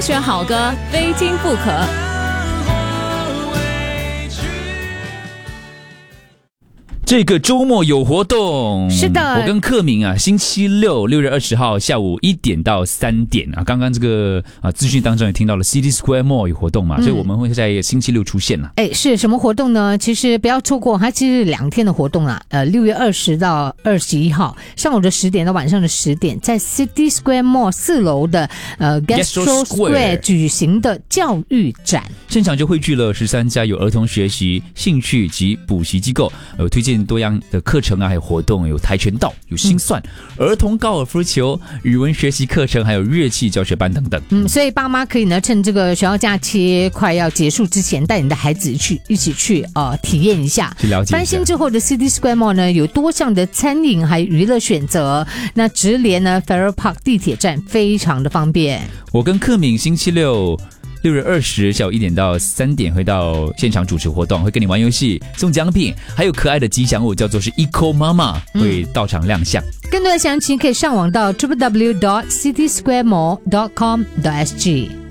选好歌，非听不可。 这个周末有活动， 是的， 我跟克明啊，星期六6月20号下午1点到3点啊，刚刚这个资讯当中也听到了 City Square Mall 有活动嘛，所以我们会在星期六出现了。 是什么活动呢？其实不要错过，它其实是2天的活动啦。6月20到21号，上午的10点到晚上的10点，在 City Square Mall 4楼的Gastro Square 举行的教育展， 现场就汇聚了13家有儿童学习、兴趣及补习机构，有推荐多样的课程啊，还有活动，有跆拳道、有心算、儿童高尔夫球、语文学习课程，还有乐器教学班等等。 所以爸妈可以呢，趁这个学校假期快要结束之前，带你的孩子一起去体验一下， 去了解一下。 翻新之后的 City Square Mall 呢，有多项的餐饮还有娱乐选择，那直连呢 Farrer Park 地铁站非常的方便。 我跟克敏星期六6月20下午1点到3点会到现场主持活动，会跟你玩游戏、送奖品，还有可爱的吉祥物叫做是 Eco 妈妈会到场亮相。 更多的详情可以上网到 www.citysquaremall.com.sg。